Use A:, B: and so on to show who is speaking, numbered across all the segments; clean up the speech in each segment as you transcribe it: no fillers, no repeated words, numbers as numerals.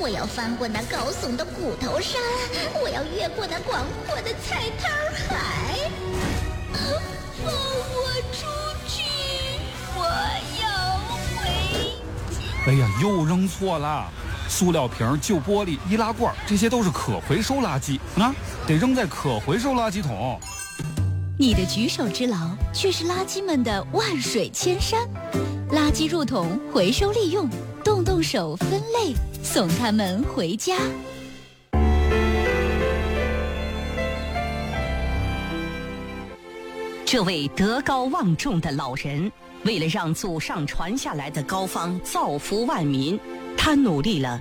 A: 我要翻过那高耸的骨头山，我要越过那广阔的菜摊海。放我出去！我要回家。
B: 哎呀，又扔错了！塑料瓶、旧玻璃、易拉罐，这些都是可回收垃圾啊，得扔在可回收垃圾桶。
C: 你的举手之劳，却是垃圾们的万水千山。垃圾入桶，回收利用，动动手分类，送他们回家。
D: 这位德高望重的老人，为了让祖上传下来的膏方造福万民，他努力了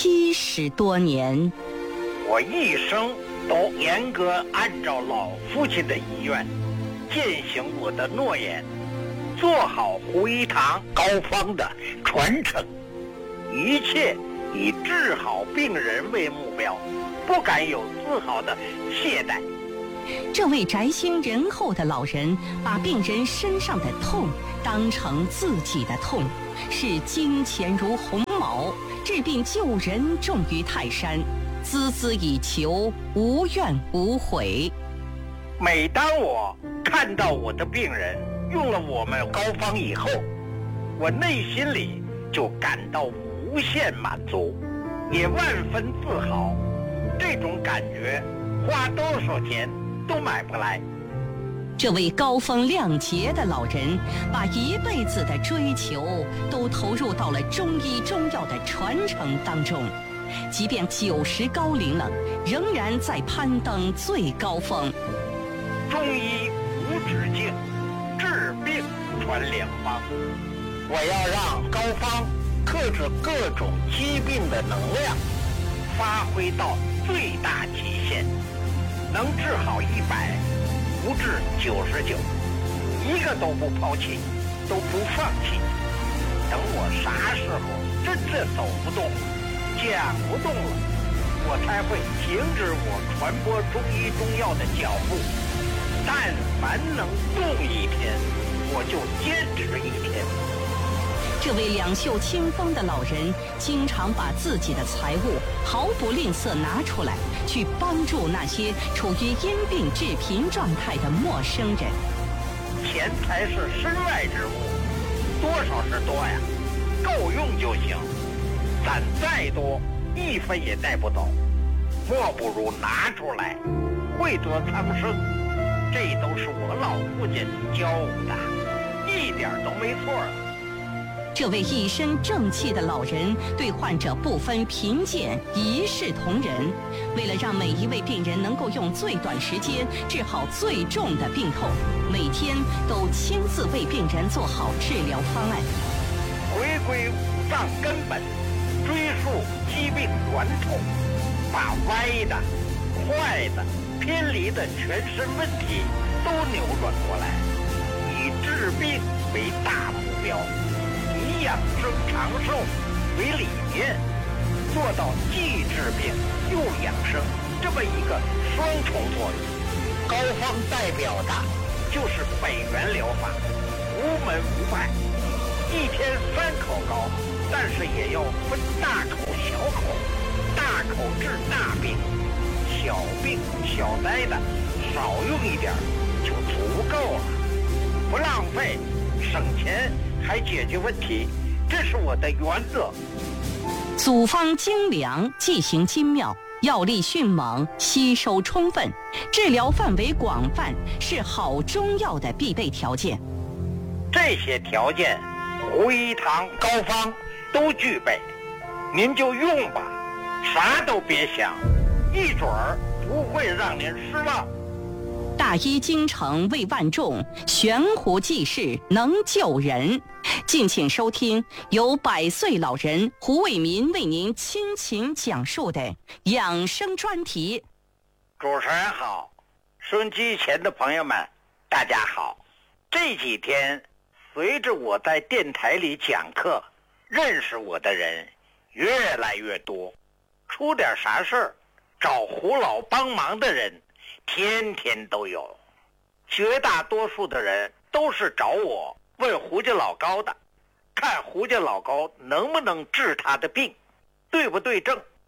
D: 70多年。
E: 我一生都严格按照老父亲的遗愿，践行我的诺言，做好胡一堂膏方的传承，一切以治好病人为目标，不敢有丝毫的懈怠。
D: 这位宅心仁厚的老人，把病人身上的痛当成自己的痛，视金钱如鸿毛，治病救人重于泰山，孜孜以求，无怨无悔。
E: 每当我看到我的病人用了我们膏方以后，我内心里就感到无限满足，也万分自豪。这种感觉花多少钱都买不来。
D: 这位高风亮节的老人，把一辈子的追求都投入到了中医中药的传承当中，即便90高龄了，仍然在攀登最高峰。
E: 中医无止境，治病传良方。我要让膏方克制各种疾病的能量发挥到最大极限，能治好100，不治99，一个都不抛弃，都不放弃。等我啥时候真的走不动，讲不动了，我才会停止我传播中医中药的脚步。但凡能动一天，我就坚持1天。
D: 这位两袖清风的老人，经常把自己的财物毫不吝啬拿出来，去帮助那些处于因病致贫状态的陌生人。
E: 钱财是身外之物，多少是多呀，够用就行。攒再多，1分也带不走，莫不如拿出来，惠泽苍生。这都是我老父亲教我的，一点都没错。
D: 这位一身正气的老人，对患者不分贫贱，一视同仁。为了让每一位病人能够用最短时间治好最重的病痛，每天都亲自为病人做好治疗方案。
E: 回归五脏根本，追溯疾病源头，把歪的、坏的、偏离的全身问题都扭转过来，以治病为大目标，以养生长寿为理念，做到既治病又养生这么一个双重作用。膏方代表的就是北元疗法，无门无派，1天3口膏，但是也要分大口小口，大口治大病，小病小灾的少用一点就足够了，不浪费，省钱还解决问题，这是我的原则。
D: 组方精良，剂型精妙，药力迅猛，吸收充分，治疗范围广泛，是好中药的必备条件。
E: 这些条件胡一堂膏方都具备，您就用吧，啥都别想，一准儿不会让您失望。
D: 大医精诚为万众，悬壶济世能救人。敬请收听由100岁老人胡伟民为您倾情讲述的养生专题。
E: 主持人好，收音机前的朋友们大家好。这几天随着我在电台里讲课，认识我的人越来越多，出点啥事儿找胡老帮忙的人天天都有，绝大多数的人都是找我问胡家老高的，看胡家老高能不能治他的病，对不对症，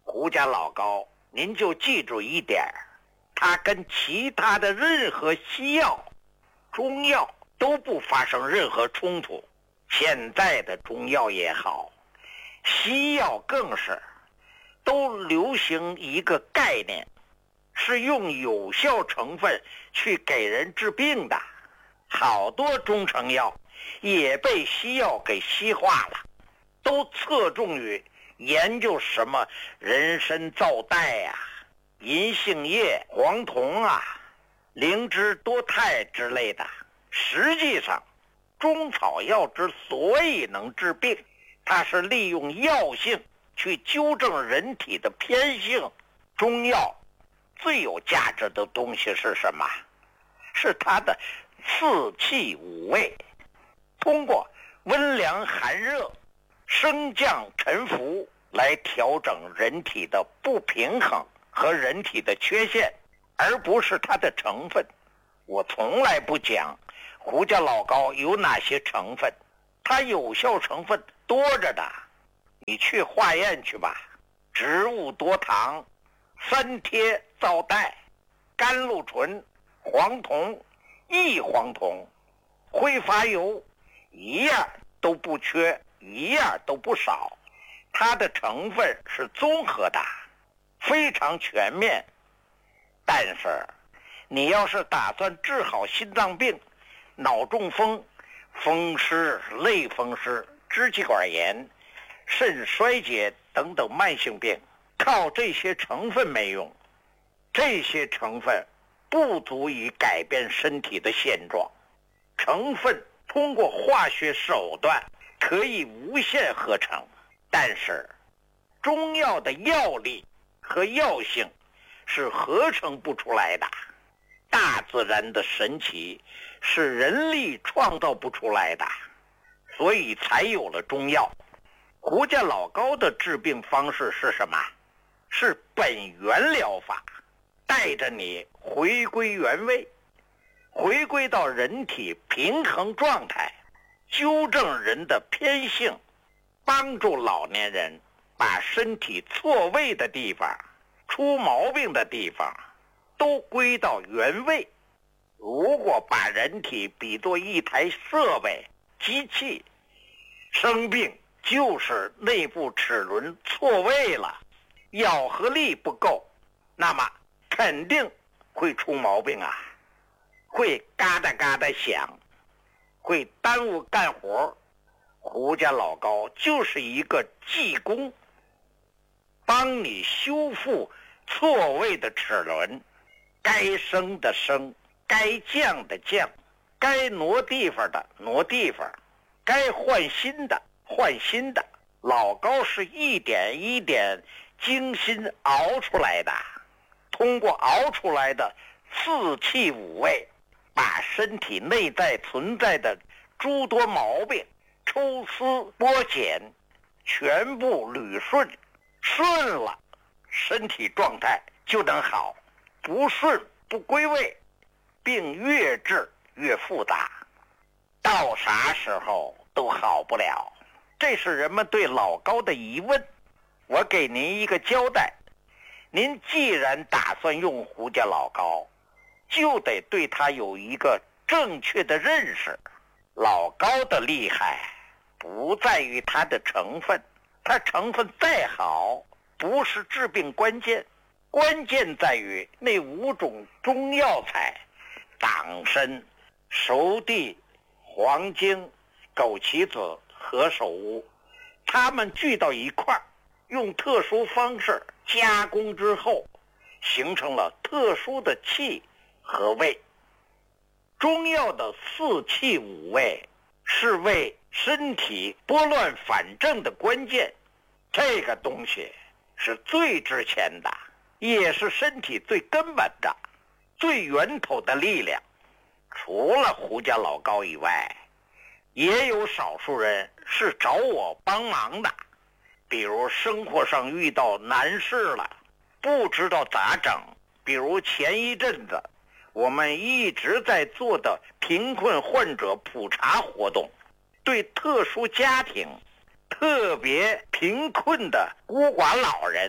E: 胡家老高，您就记住一点，它跟其他的任何西药、中药都不发生任何冲突。现在的中药也好，西药更是，都流行一个概念，是用有效成分去给人治病的。好多中成药也被西药给西化了，都侧重于研究什么人参皂苷呀、银杏叶、黄酮啊、灵芝多肽之类的。实际上中草药之所以能治病，它是利用药性去纠正人体的偏性。中药最有价值的东西是什么？是它的四气五味，通过温凉寒热、升降沉浮来调整人体的不平衡和人体的缺陷，而不是它的成分。我从来不讲胡家老高有哪些成分，它有效成分多着的，你去化验去吧。植物多糖、三萜皂苷、甘露醇、黄酮、异黄酮、挥发油，一样都不缺，一样都不少。它的成分是综合的，非常全面。但是你要是打算治好心脏病、脑中风、风湿、类风湿、支气管炎、肾衰竭等等慢性病，靠这些成分没用。这些成分不足以改变身体的现状，成分通过化学手段可以无限合成，但是中药的药力和药性是合成不出来的。大自然的神奇是人力创造不出来的，所以才有了中药。胡家老高的治病方式是什么？是本源疗法，带着你回归原位，回归到人体平衡状态，纠正人的偏性，帮助老年人把身体错位的地方、出毛病的地方都归到原位。如果把人体比作一台设备、机器，生病就是内部齿轮错位了，咬合力不够，那么肯定会出毛病啊，会嘎哒嘎哒响，会耽误干活。胡家老高就是一个技工，帮你修复错位的齿轮，该升的升，该降的降，该挪地方的挪地方，该换新的换新的。老高是一点一点精心熬出来的，通过熬出来的四气五味，把身体内在存在的诸多毛病抽丝剥茧，全部捋顺。顺了，身体状态就能好；不顺不归位，病越治越复杂，到啥时候都好不了。这是人们对老高的疑问，我给您一个交代。您既然打算用胡家老高，就得对他有一个正确的认识。老高的厉害不在于它的成分，它成分再好不是治病关键，关键在于那5种中药材：党参、熟地、黄精、枸杞子、何首乌，它们聚到一块儿，用特殊方式加工之后，形成了特殊的气和味。中药的四气五味是为身体拨乱反正的关键，这个东西是最值钱的，也是身体最根本的、最源头的力量。除了胡家老高以外，也有少数人是找我帮忙的，比如生活上遇到难事了，不知道咋整。比如前一阵子我们一直在做的贫困患者普查活动，对特殊家庭、特别贫困的孤寡老人，他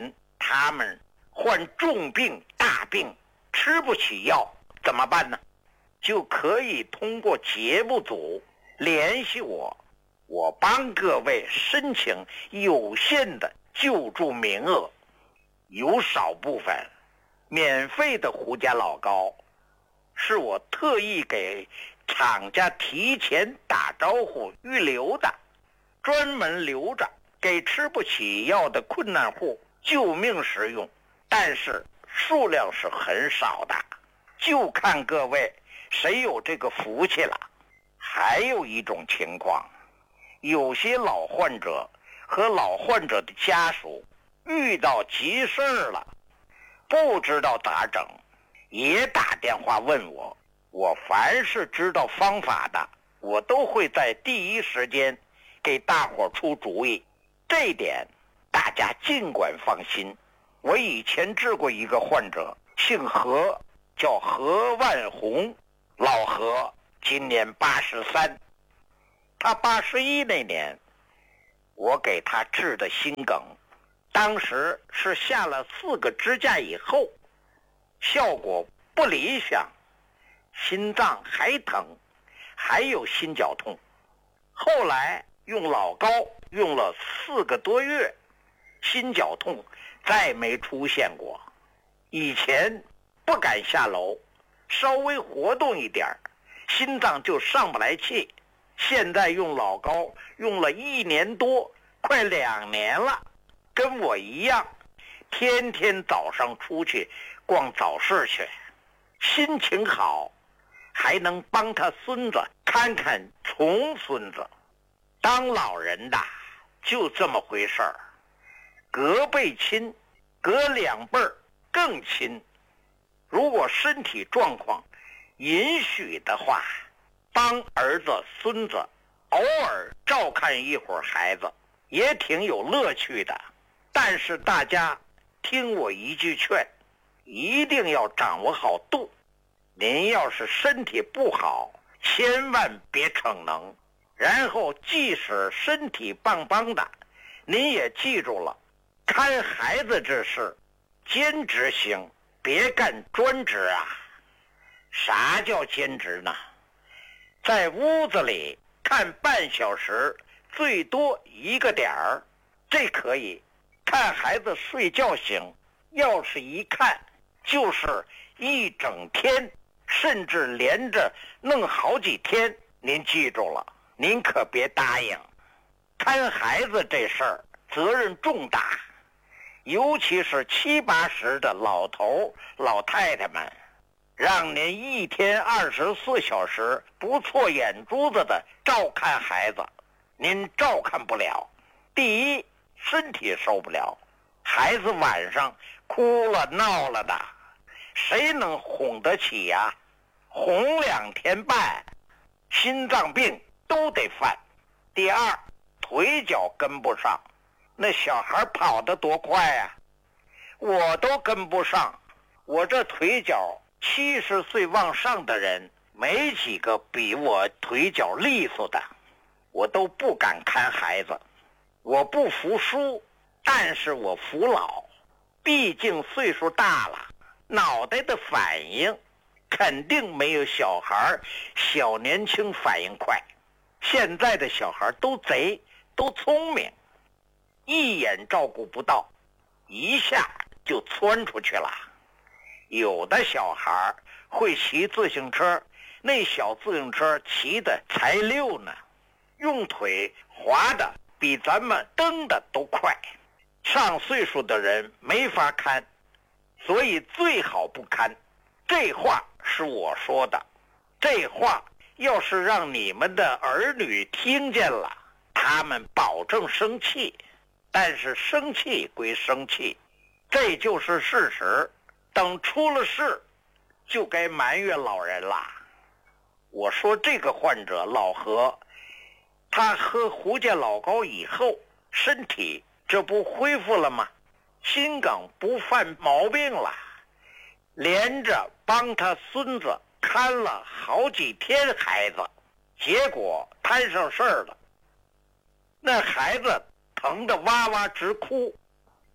E: 他们患重病大病吃不起药怎么办呢？就可以通过节目组联系我，我帮各位申请有限的救助名额，有少部分免费的胡家老膏是我特意给厂家提前打招呼预留的，专门留着给吃不起药的困难户救命使用，但是数量是很少的，就看各位谁有这个福气了。还有一种情况，有些老患者和老患者的家属遇到急事了，不知道咋整，也打电话问我。我凡是知道方法的，我都会在第一时间给大伙出主意，这一点大家尽管放心。我以前治过一个患者，姓何，叫何万红，老何今年83，他81那年我给他治的心梗，当时是下了4个支架以后，效果不理想，心脏还疼，还有心绞痛。后来用老膏用了4个多月，心绞痛再没出现过。以前不敢下楼，稍微活动一点心脏就上不来气，现在用老膏用了1年多，快2年了，跟我一样，天天早上出去逛早市去，心情好，还能帮他孙子看看重孙子。当老人的就这么回事儿，隔辈亲，隔2辈儿更亲。如果身体状况允许的话，帮儿子孙子偶尔照看一会儿孩子也挺有乐趣的。但是大家听我一句劝，一定要掌握好度。您要是身体不好，千万别逞能，然后即使身体棒棒的，您也记住了，看孩子这事兼职行，别干专职啊。啥叫兼职呢？在屋子里看半小时，最多1个点儿，这可以。看孩子睡觉行，要是一看就是一整天，甚至连着弄好几天，您记住了，您可别答应。看孩子这事儿责任重大，尤其是70、80的老头老太太们，让您一天24小时不错眼珠子的照看孩子，您照看不了。第一，身体受不了，孩子晚上哭了闹了的，谁能哄得起呀？哄2天半，心脏病都得犯。第二，腿脚跟不上，那小孩跑得多快啊，我都跟不上。我这腿脚70岁往上的人没几个比我腿脚利索的，我都不敢看孩子。我不服输，但是我服老，毕竟岁数大了，脑袋的反应肯定没有小孩小年轻反应快。现在的小孩都贼，都聪明，一眼照顾不到，一下就窜出去了。有的小孩会骑自行车，那小自行车骑的才溜呢，用腿滑的比咱们蹬的都快。上岁数的人没法看，所以最好不看。这话是我说的，这话要是让你们的儿女听见了，他们保证生气。但是生气归生气，这就是事实。等出了事，就该埋怨老人了。我说这个患者老何，他喝胡家老膏以后，身体这不恢复了吗？心梗不犯毛病了，连着帮他孙子看了好几天孩子，结果摊上事儿了。那孩子疼得哇哇直哭，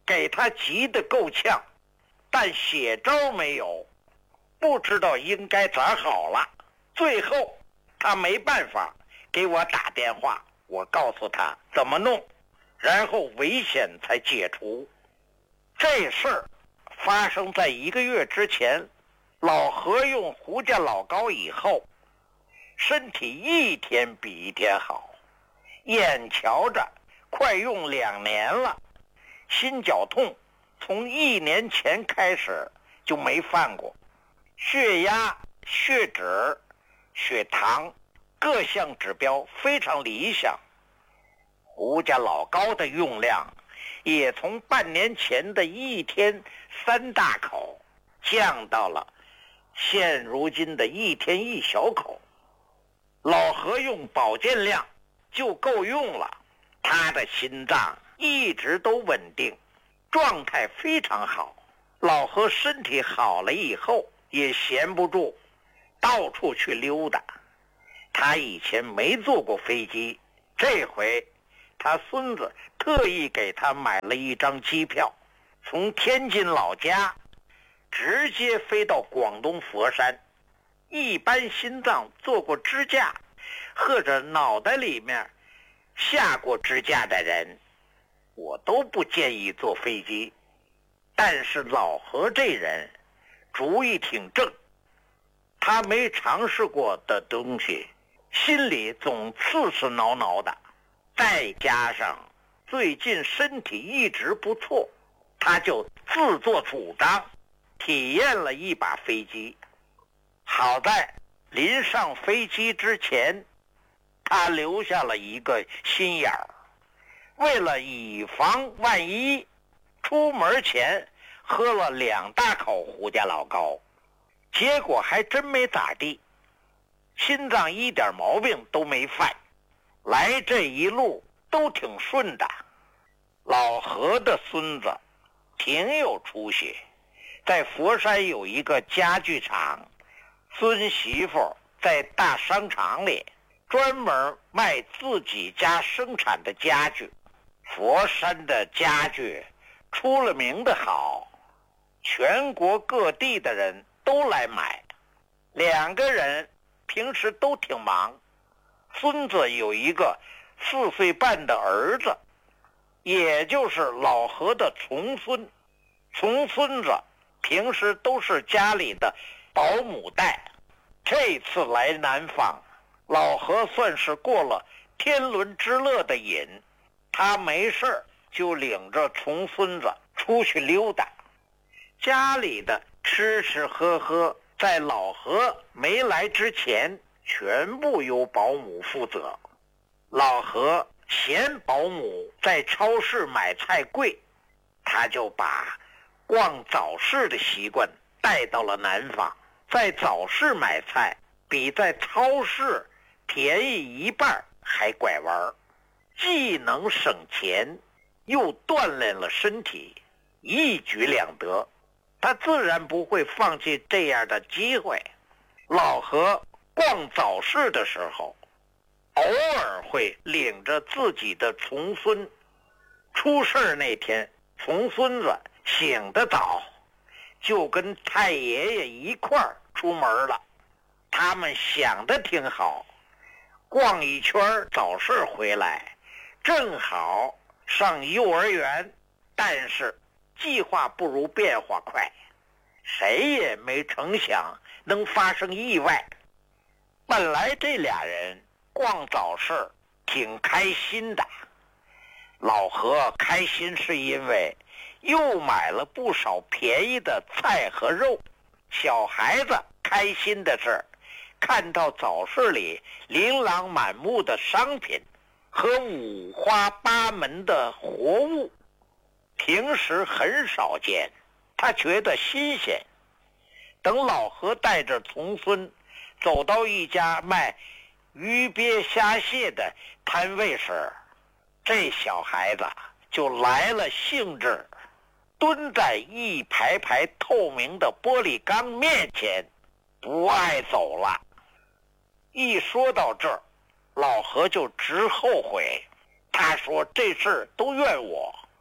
E: 给他急得够呛，但写招没有，不知道应该咋好了。最后他没办法给我打电话，我告诉他怎么弄，然后危险才解除。这事儿发生在1个月之前，老何用胡家老膏以后，身体一天比一天好，眼瞧着快用2年了，心绞痛从1年前开始就没犯过，血压、血脂、血糖各项指标非常理想。胡家老膏的用量也从半年前的1天3大口降到了现如今的1天1小口。老何用保健量就够用了，他的心脏一直都稳定，状态非常好。老何身体好了以后也闲不住，到处去溜达。他以前没坐过飞机，这回他孙子特意给他买了一张机票，从天津老家直接飞到广东佛山。一般心脏做过支架或者脑袋里面下过支架的人，我都不建议坐飞机。但是老何这人主意挺正，他没尝试过的东西心里总刺刺挠挠的，再加上最近身体一直不错，他就自作主张体验了一把飞机。好在临上飞机之前，他留下了一个心眼儿，为了以防万一，出门前喝了2大口胡家老膏，结果还真没咋地，心脏一点毛病都没犯，来这一路都挺顺的。老何的孙子挺有出息，在佛山有一个家具厂，孙媳妇在大商场里专门卖自己家生产的家具。佛山的家具出了名的好，全国各地的人都来买。2个人平时都挺忙，孙子有一个4岁半的儿子，也就是老何的重孙。重孙子平时都是家里的保姆带。这次来南方，老何算是过了天伦之乐的瘾，他没事就领着重孙子出去溜达。家里的吃吃喝喝在老何没来之前全部由保姆负责。老何嫌保姆在超市买菜贵，他就把逛早市的习惯带到了南方。在早市买菜比在超市便宜1半还拐弯，既能省钱又锻炼了身体，一举两得。他自然不会放弃这样的机会。老何逛早市的时候，偶尔会领着自己的重孙。出事那天，重孙子醒得早，就跟太爷爷一块儿出门了。他们想得挺好，逛一圈早市回来，正好上幼儿园。但是计划不如变化快，谁也没成想能发生意外。本来这俩人逛早市挺开心的，老何开心是因为又买了不少便宜的菜和肉，小孩子开心的是看到早市里琳琅满目的商品和五花八门的活物，平时很少见，他觉得新鲜。等老何带着重孙走到一家卖鱼鳖虾蟹的摊位时，这小孩子就来了兴致，蹲在一排排透明的玻璃缸面前，不爱走了。一说到这儿，老何就直后悔，他说这事都怨我，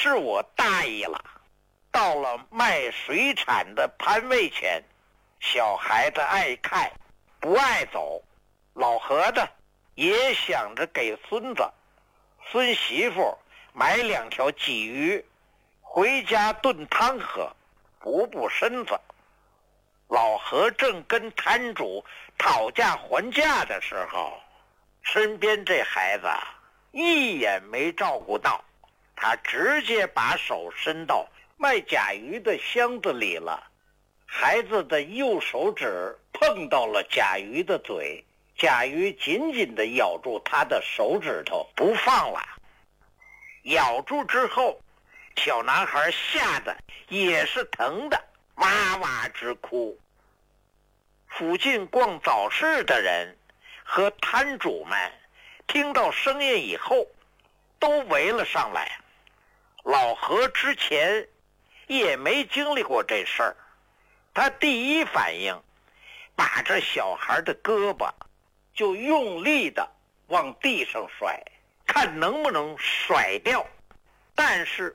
E: 是我大意了。到了卖水产的摊位前，小孩子爱看不爱走，老何子也想着给孙媳妇买2条鲫鱼回家炖汤喝，补身子。老何正跟摊主讨价还价的时候，身边这孩子一眼没照顾到，他直接把手伸到卖甲鱼的箱子里了。孩子的右手指碰到了甲鱼的嘴，甲鱼紧紧地咬住他的手指头不放了。咬住之后，小男孩吓得也是疼的哇哇直哭。附近逛早市的人和摊主们听到声音以后都围了上来。老何之前也没经历过这事儿，他第一反应把这小孩的胳膊就用力的往地上甩，看能不能甩掉。但是